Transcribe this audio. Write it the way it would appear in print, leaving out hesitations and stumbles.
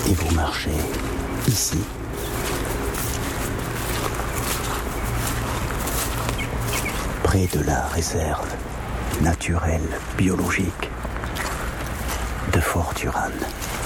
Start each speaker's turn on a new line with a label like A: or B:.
A: Et vous marchez ici. Près de la réserve naturelle biologique de Fort Turan.